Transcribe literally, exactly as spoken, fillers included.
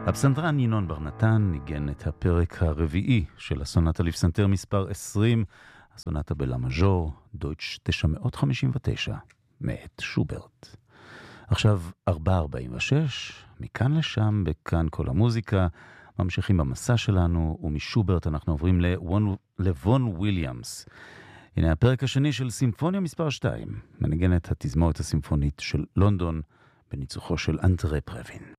הפסנתרן ינון בר נתן ניגן את הפרק הרביעי של הסונטה לפסנתר מספר עשרים, הסונטה בלה מז'ור, דויטש תשע מאות חמישים ותשע, מאת שוברט. עכשיו ארבע ארבעים ושש, מכאן לשם, בכאן כל המוזיקה, ממשיכים במסע שלנו, ומשוברט אנחנו עוברים לוון, לוון וויליאמס. הנה הפרק השני של סימפוניה מספר שתיים, מנגנת התזמורת הסימפונית של לונדון, בניצוחו של אנדרה פרווין.